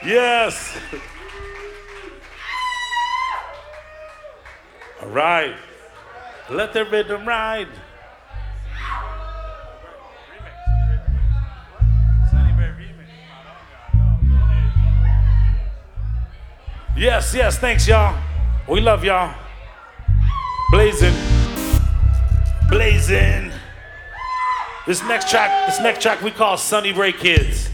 Yes. All right. Let the rhythm ride. Yes, yes, thanks, y'all. We love y'all. Blazing. Blazing. This next track we call Sunny Ray Kids.